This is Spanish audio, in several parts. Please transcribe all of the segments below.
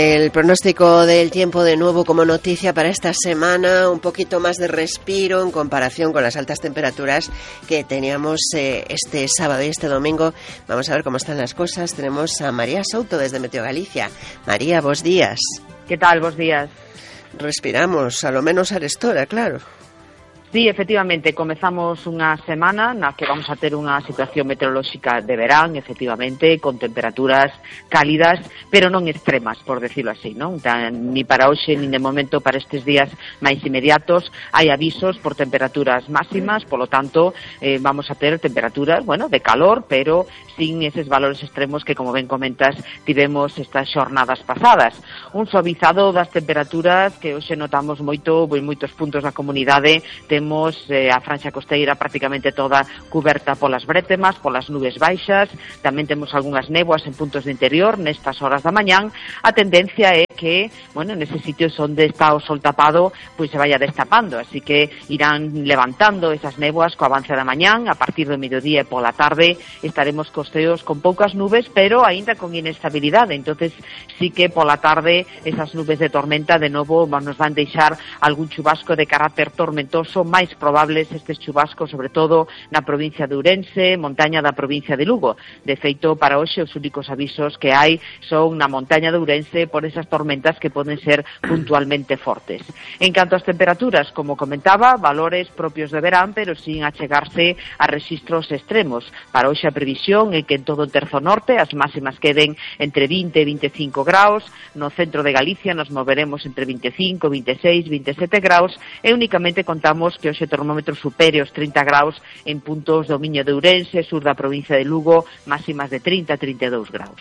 El pronóstico del tiempo de nuevo como noticia para esta semana, un poquito más de respiro en comparación con las altas temperaturas que teníamos este sábado y este domingo. Vamos a ver cómo están las cosas. Tenemos a María Souto desde Meteo Galicia. María, bos días. Que tal, bos días? Respiramos, a lo menos arestora, claro. Sí, efectivamente, comezamos unha semana na que vamos a ter unha situación meteorolóxica de verán, efectivamente, con temperaturas cálidas, pero non extremas, por decirlo así, non? Ni para hoxe, ni de momento para estes días máis inmediatos, hai avisos por temperaturas máximas, polo tanto, vamos a ter temperaturas, bueno, de calor, pero sin eses valores extremos que, como ben comentas, tivemos estas xornadas pasadas. Un suavizado das temperaturas que hoxe notamos moito en moitos puntos da comunidade. Temos a franxa costeira prácticamente toda cuberta polas brétemas, polas nubes baixas, tamén temos algunhas néboas en puntos de interior nestas horas da mañán. A tendencia é que, bueno, neses sitios onde está o sol tapado, pois se vaya destapando, así que irán levantando esas néboas co avance da mañán. A partir do mediodía e pola tarde estaremos costeos con poucas nubes, pero aínda con inestabilidade. Entonces sí que pola tarde esas nubes de tormenta de novo nos van deixar algún chubasco de carácter tormentoso, máis probables estes chubascos, sobre todo na provincia de Ourense, montaña da provincia de Lugo. De feito, para hoxe os únicos avisos que hai son na montaña de Ourense por esas tormentas que poden ser puntualmente fortes. En canto ás temperaturas, como comentaba, valores propios de verán, pero sin achegarse a rexistros extremos. Para hoxe a previsión é que en todo o terzo norte as máximas queden entre 20 e 25 graus, no centro de Galicia nos moveremos entre 25, 26, 27 graus e únicamente contamos que hoxe termómetros supere os 30 graus en puntos do Miño de Ourense, sur da provincia de Lugo, máximas de 30 a 32 graus.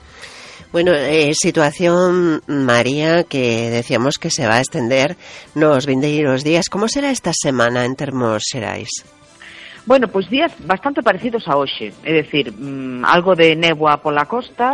Bueno, situación, María, que decíamos que se va a extender nos vindeiros días. Como será esta semana en termos xerais? Bueno, pois días bastante parecidos a hoxe, é dicir, algo de néboa pola costa,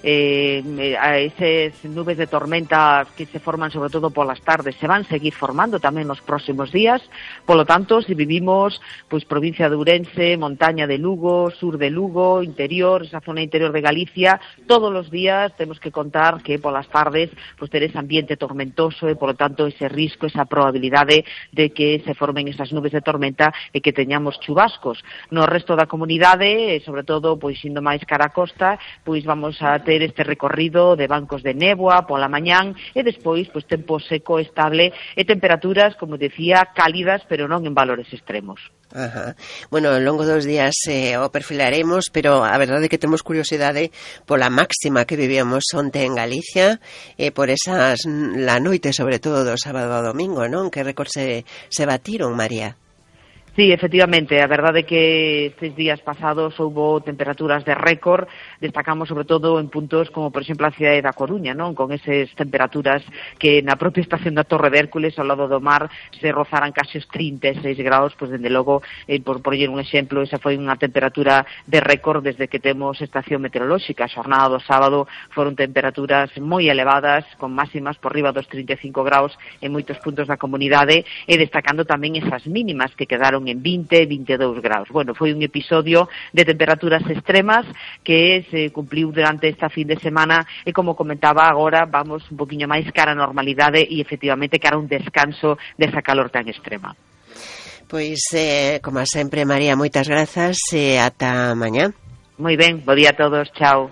a eses nubes de tormenta que se forman sobre todo polas tardes se van seguir formando tamén nos próximos días. Polo tanto, se vivimos pois provincia de Ourense, montaña de Lugo, sur de Lugo, interior, esa zona interior de Galicia, todos os días temos que contar que polas tardes pois ter ese ambiente tormentoso e polo tanto ese risco, esa probabilidade de que se formen esas nubes de tormenta e que teñamos chubascos. No resto da comunidade, sobre todo pois indo máis cara a costa, pois vamos a ter este recorrido de bancos de néboa pola mañán e despois pois tempo seco estable e temperaturas, como decía, cálidas, pero non en valores extremos. Ajá. Bueno, ao longo dos días o perfilaremos, pero a verdade é que temos curiosidade pola máxima que vivíamos onte en Galicia, por esas la noite, sobre todo do sábado ao domingo, non? Que récord se batiron, María? Sí, efectivamente, a verdade é que estes días pasados houbo temperaturas de récord, destacamos sobre todo en puntos como, por exemplo, a cidade da Coruña, non? Con esas temperaturas que na propia estación da Torre de Hércules, ao lado do mar, se rozaran case os 36 graus, pois, dende logo, por poñer un exemplo, esa foi unha temperatura de récord desde que temos estación meteorolóxica. A xornada do sábado foron temperaturas moi elevadas, con máximas por riba dos 35 graus en moitos puntos da comunidade, e destacando tamén esas mínimas que quedaron en 20, 22 graus. Bueno, foi un episodio de temperaturas extremas que se cumpliu durante esta fin de semana e, como comentaba, agora vamos un poquinho máis cara a normalidade e, efectivamente, cara a un descanso desa calor tan extrema. Pois, como sempre, María, moitas grazas e ata mañá. Moi ben, bo día a todos, chao.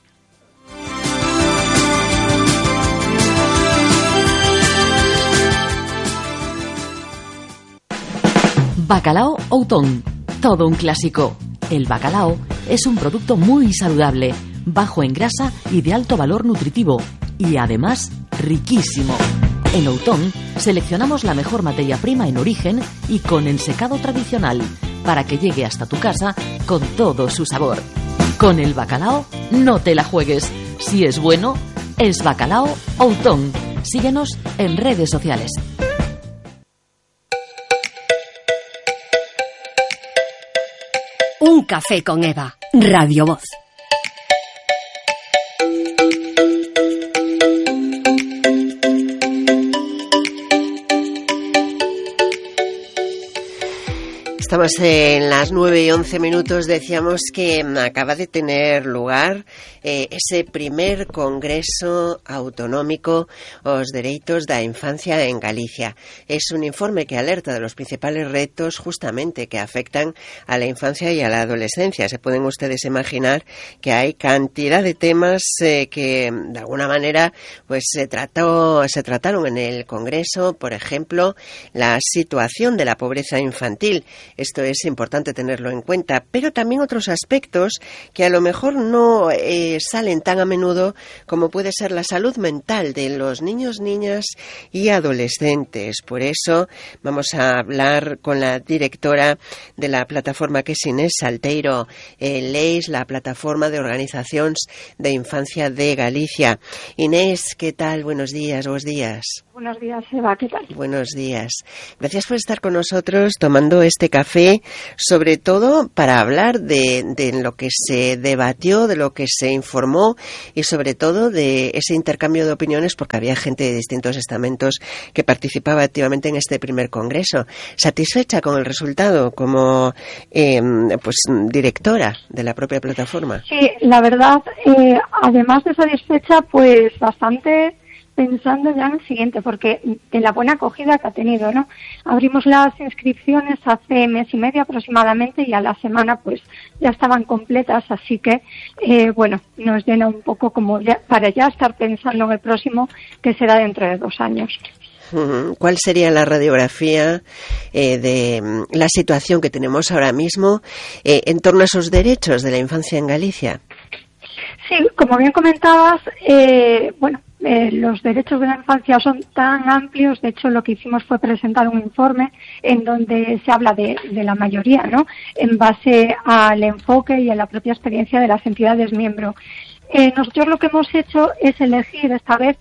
Bacalao Outón, todo un clásico. El bacalao es un producto muy saludable, bajo en grasa y de alto valor nutritivo, y además riquísimo. En Outón seleccionamos la mejor materia prima en origen y con ensecado tradicional, para que llegue hasta tu casa con todo su sabor. Con el bacalao no te la juegues. Si es bueno, es Bacalao Outón. Síguenos en redes sociales. Un café con Eva, Radio Voz. Estamos en las 9:11. Decíamos que acaba de tener lugar ese primer Congreso Autonómico os Dereitos da Infancia en Galicia. Es un informe que alerta de los principales retos justamente que afectan a la infancia y a la adolescencia. Se pueden ustedes imaginar que hay cantidad de temas que de alguna manera pues se trataron en el Congreso. Por ejemplo, la situación de la pobreza infantil. Esto es importante tenerlo en cuenta, pero también otros aspectos que a lo mejor no salen tan a menudo como puede ser la salud mental de los niños, niñas y adolescentes. Por eso vamos a hablar con la directora de la plataforma, que es Inés Salteiro Leis, la plataforma de organizaciones de infancia de Galicia. Inés, ¿qué tal? Buenos días. Buenos días, Eva, ¿qué tal? Buenos días. Gracias por estar con nosotros tomando este café, sobre todo para hablar de lo que se debatió, de lo que se informó y sobre todo de ese intercambio de opiniones, porque había gente de distintos estamentos que participaba activamente en este primer congreso. ¿Satisfecha con el resultado como directora de la propia plataforma? Sí, la verdad, además de satisfecha, pues bastante pensando ya en el siguiente, porque de la buena acogida que ha tenido, ¿no? Abrimos las inscripciones hace mes y medio aproximadamente y a la semana pues ya estaban completas, así que nos llena un poco como para ya estar pensando en el próximo, que será dentro de 2 años. ¿Cuál sería la radiografía de la situación que tenemos ahora mismo en torno a esos derechos de la infancia en Galicia? Sí, como bien comentabas, los derechos de la infancia son tan amplios. De hecho, lo que hicimos fue presentar un informe en donde se habla de la mayoría, ¿no?, en base al enfoque y a la propia experiencia de las entidades miembro. Nosotros lo que hemos hecho es elegir esta vez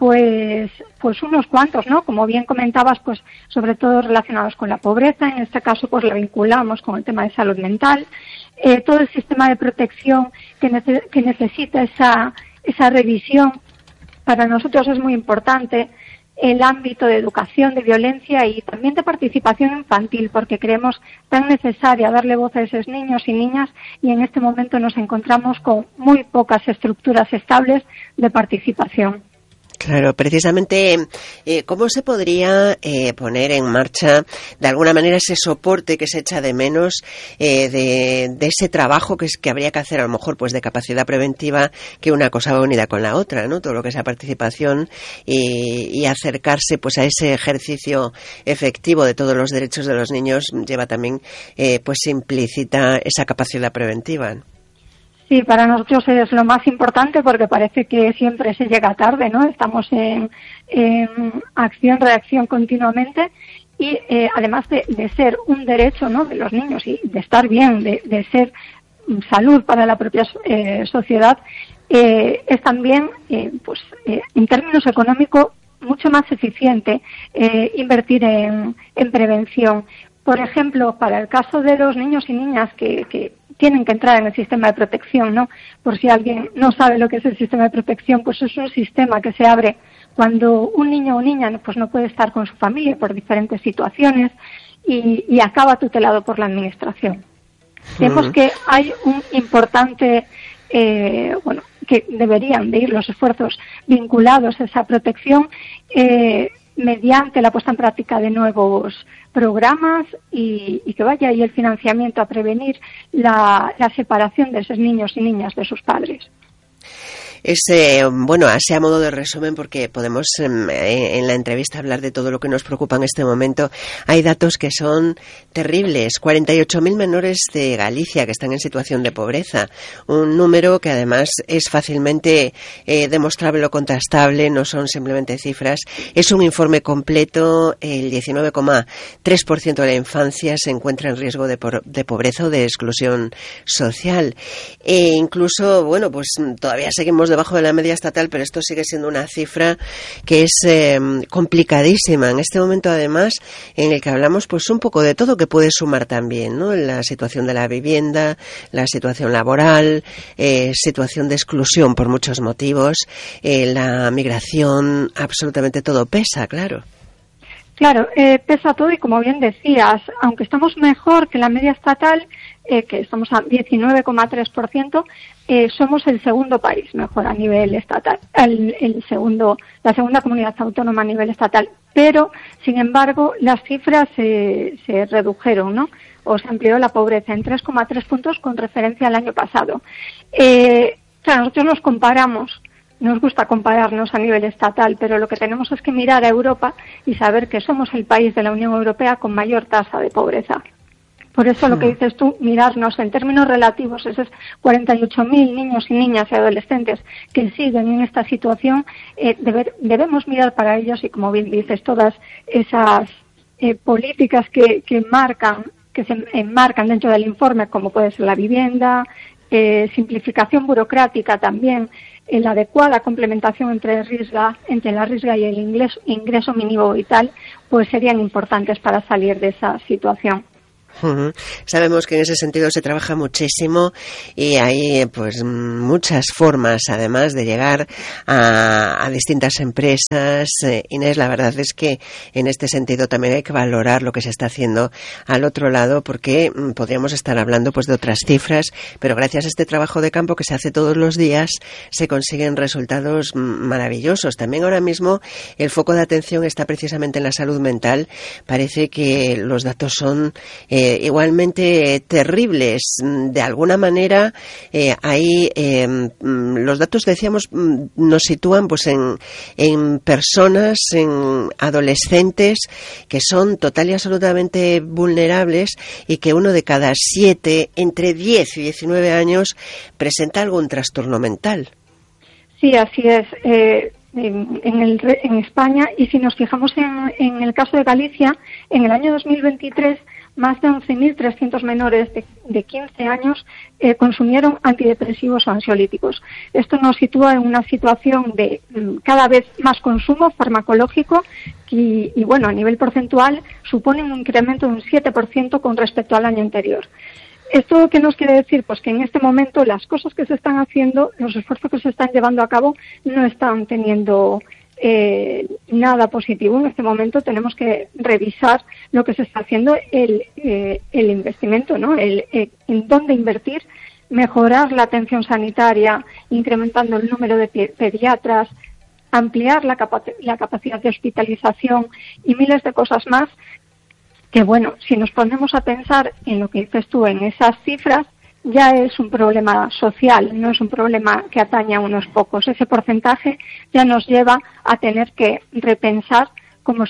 pues unos cuantos, ¿no? Como bien comentabas, pues sobre todo relacionados con la pobreza. En este caso, pues la vinculamos con el tema de salud mental. Todo el sistema de protección que necesita esa revisión, para nosotros es muy importante. El ámbito de educación, de violencia y también de participación infantil, porque creemos tan necesaria darle voz a esos niños y niñas, y en este momento nos encontramos con muy pocas estructuras estables de participación. Claro, precisamente, ¿cómo se podría poner en marcha de alguna manera ese soporte que se echa de menos de ese trabajo que habría que hacer, a lo mejor pues de capacidad preventiva, que una cosa va unida con la otra, ¿no? Todo lo que sea participación y acercarse pues a ese ejercicio efectivo de todos los derechos de los niños lleva también pues implícita esa capacidad preventiva, ¿no? Sí, para nosotros es lo más importante, porque parece que siempre se llega tarde, ¿no? Estamos en acción-reacción continuamente y además de ser un derecho, ¿no?, de los niños y de estar bien, de ser salud para la propia sociedad, es también, en términos económicos, mucho más eficiente invertir en prevención. Por ejemplo, para el caso de los niños y niñas que tienen que entrar en el sistema de protección, ¿no? Por si alguien no sabe lo que es el sistema de protección, pues es un sistema que se abre cuando un niño o niña pues no puede estar con su familia por diferentes situaciones y acaba tutelado por la administración. Vemos que hay un importante, que deberían de ir los esfuerzos vinculados a esa protección mediante la puesta en práctica de nuevos programas y que vaya ahí el financiamiento a prevenir la separación de esos niños y niñas de sus padres. Así a modo de resumen, porque podemos en la entrevista hablar de todo lo que nos preocupa en este momento. Hay datos que son terribles. 48.000 menores de Galicia que están en situación de pobreza. Un número que además es fácilmente demostrable o contrastable, no son simplemente cifras. Es un informe completo. El 19,3% de la infancia se encuentra en riesgo de pobreza o de exclusión social. Incluso, todavía seguimos debajo de la media estatal, pero esto sigue siendo una cifra que es complicadísima en este momento, además, en el que hablamos pues un poco de todo, que puede sumar también, ¿no? La situación de la vivienda, la situación laboral, situación de exclusión por muchos motivos, la migración, absolutamente todo pesa, claro. Claro, pesa todo y como bien decías, aunque estamos mejor que la media estatal, que estamos a 19,3%, somos el segundo país mejor a nivel estatal, la segunda comunidad autónoma a nivel estatal. Pero, sin embargo, las cifras se redujeron, ¿no? O se amplió la pobreza en 3,3 puntos con referencia al año pasado. Claro, nosotros nos comparamos. Nos gusta compararnos a nivel estatal, pero lo que tenemos es que mirar a Europa y saber que somos el país de la Unión Europea con mayor tasa de pobreza. Por eso lo que dices tú, mirarnos en términos relativos, esos 48.000 niños y niñas y adolescentes que siguen en esta situación, debemos mirar para ellos y, como bien dices, todas esas políticas que se enmarcan dentro del informe, como puede ser la vivienda, simplificación burocrática también, la adecuada complementación entre la RISGA y el ingreso mínimo vital, pues serían importantes para salir de esa situación. Sabemos que en ese sentido se trabaja muchísimo y hay pues muchas formas además de llegar a distintas empresas. Inés, la verdad es que en este sentido también hay que valorar lo que se está haciendo al otro lado, porque podríamos estar hablando pues de otras cifras, pero gracias a este trabajo de campo que se hace todos los días se consiguen resultados maravillosos. También ahora mismo el foco de atención está precisamente en la salud mental. Parece que los datos son igualmente terribles. De alguna manera, ahí los datos, decíamos, nos sitúan pues en personas, en adolescentes que son total y absolutamente vulnerables y que 1 de cada 7, entre 10 y 19 años, presenta algún trastorno mental. Sí, así es. En España, y si nos fijamos en el caso de Galicia, en el año 2023 más de 11.300 menores de 15 años consumieron antidepresivos o ansiolíticos. Esto nos sitúa en una situación de cada vez más consumo farmacológico y bueno, a nivel porcentual supone un incremento de un 7% con respecto al año anterior. ¿Esto qué nos quiere decir? Pues que en este momento las cosas que se están haciendo, los esfuerzos que se están llevando a cabo, no están teniendo nada positivo. En este momento tenemos que revisar lo que se está haciendo, el investimento, ¿no? En dónde invertir, mejorar la atención sanitaria, incrementando el número de pediatras, ampliar la capacidad de hospitalización y miles de cosas más. Que bueno, si nos ponemos a pensar en lo que dices tú, en esas cifras, ya es un problema social, no es un problema que atañe a unos pocos. Ese porcentaje ya nos lleva a tener que repensar cómo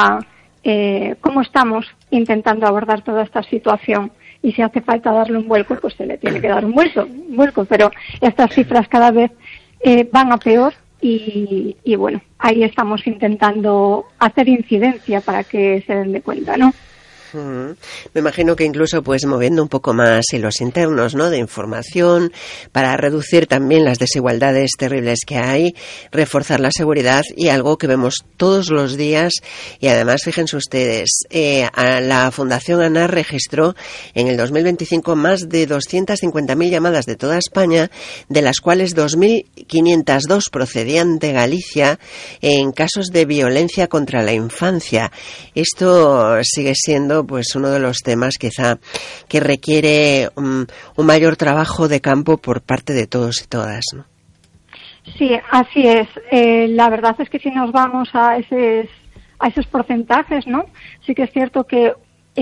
estamos intentando abordar toda esta situación. Y si hace falta darle un vuelco, pues se le tiene que dar un vuelco. Pero estas cifras cada vez van a peor y bueno, ahí estamos intentando hacer incidencia para que se den de cuenta, ¿no? Me imagino que incluso pues moviendo un poco más hilos internos, ¿no?, de información para reducir también las desigualdades terribles que hay, reforzar la seguridad y algo que vemos todos los días. Y además, fíjense ustedes, la Fundación ANAR registró en el 2025 más de 250.000 llamadas de toda España, de las cuales 2.502 procedían de Galicia en casos de violencia contra la infancia. Esto sigue siendo pues uno de los temas quizá que requiere un mayor trabajo de campo por parte de todos y todas, ¿no? Sí, así es. La verdad es que si nos vamos a esos porcentajes, ¿no? Sí que es cierto que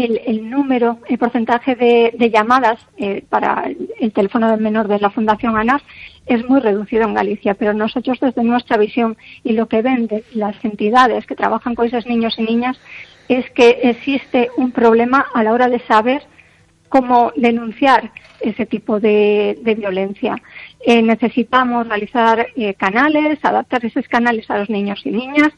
el porcentaje de llamadas para el teléfono del menor de la Fundación ANAR es muy reducido en Galicia, pero nosotros desde nuestra visión y lo que ven de las entidades que trabajan con esos niños y niñas es que existe un problema a la hora de saber cómo denunciar ese tipo de violencia. Necesitamos realizar canales, adaptar esos canales a los niños y niñas,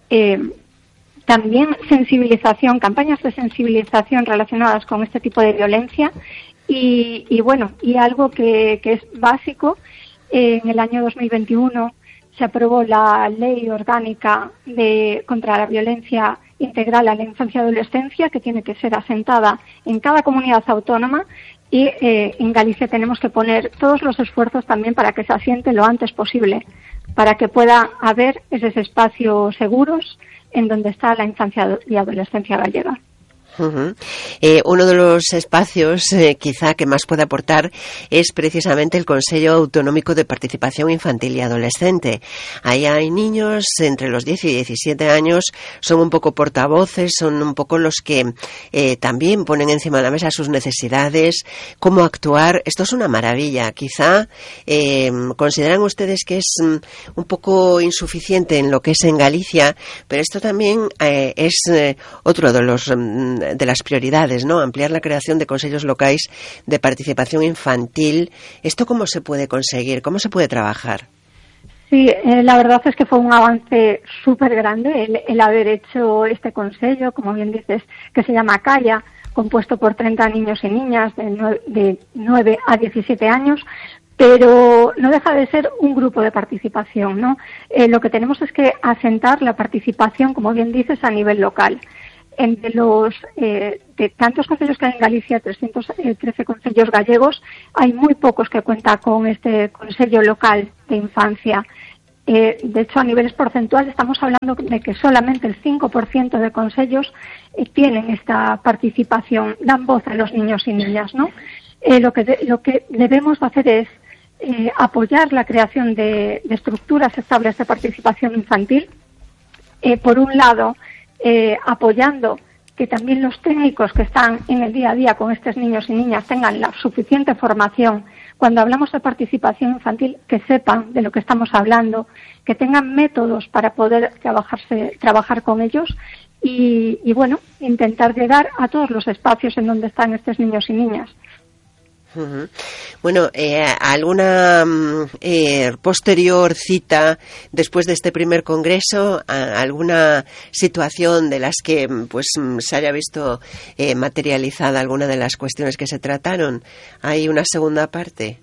también sensibilización, campañas de sensibilización relacionadas con este tipo de violencia y bueno, y algo que es básico, en el año 2021 se aprobó la Ley Orgánica contra la Violencia Integral a la Infancia y Adolescencia, que tiene que ser asentada en cada comunidad autónoma y en Galicia tenemos que poner todos los esfuerzos también para que se asiente lo antes posible. para que pueda haber esos espacios seguros en donde está la infancia y adolescencia gallega. Uh-huh. Uno de los espacios quizá que más puede aportar es precisamente el Consejo Autonómico de Participación Infantil y Adolescente. Ahí hay niños entre los 10 y 17 años, son un poco portavoces, son un poco los que también ponen encima de la mesa sus necesidades, cómo actuar. Esto es una maravilla. Quizá consideran ustedes que es un poco insuficiente en lo que es en Galicia, pero esto también es otro de las prioridades, ¿no? Ampliar la creación de consellos locais de participación infantil. ¿Esto cómo se puede conseguir? ¿Cómo se puede trabajar? Sí, la verdad es que fue un avance súper grande el haber hecho este consello, como bien dices, que se llama Calla, compuesto por 30 niños y niñas de 9 a 17 años, pero no deja de ser un grupo de participación, ¿no? Lo que tenemos es que asentar la participación, como bien dices, a nivel local. Entre los de tantos concellos que hay en Galicia, 313 concellos gallegos, hay muy pocos que cuentan con este consello local de infancia. De hecho, a niveles porcentuales estamos hablando de que solamente el 5% de concellos tienen esta participación, dan voz a los niños y niñas, ¿no? Lo que debemos hacer es apoyar la creación de estructuras estables de participación infantil. Por un lado, apoyando que también los técnicos que están en el día a día con estos niños y niñas tengan la suficiente formación. Cuando hablamos de participación infantil, que sepan de lo que estamos hablando, que tengan métodos para poder trabajar con ellos y bueno, intentar llegar a todos los espacios en donde están estos niños y niñas. Uh-huh. Bueno, ¿alguna posterior cita después de este primer congreso? ¿Alguna situación de las que pues se haya visto materializada alguna de las cuestiones que se trataron? ¿Hay una segunda parte?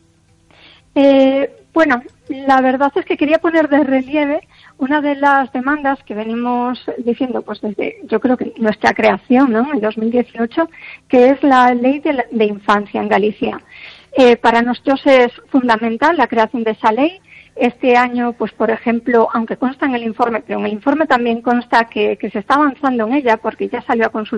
Bueno, la verdad es que quería poner de relieve una de las demandas que venimos diciendo pues desde, yo creo que nuestra creación, ¿no?, en 2018, que es la ley de infancia en Galicia. Para nosotros es fundamental la creación de esa ley. Este año, pues por ejemplo, aunque consta en el informe, pero en el informe también consta que se está avanzando en ella porque ya salió a consulta